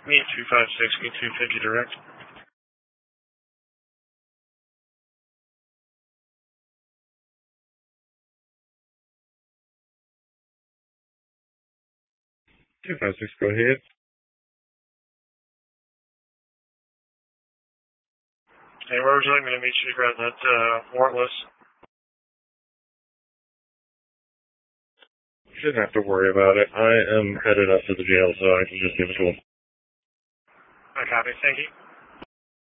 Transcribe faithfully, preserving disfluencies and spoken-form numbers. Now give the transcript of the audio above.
Me two five six, get two fifty direct. two five six, go ahead. Hey, where would you like me to meet you to grab that uh, warrantless? Shouldn't have to worry about it. I am headed up to the jail, so I can just give it to him. I copy. Thank you.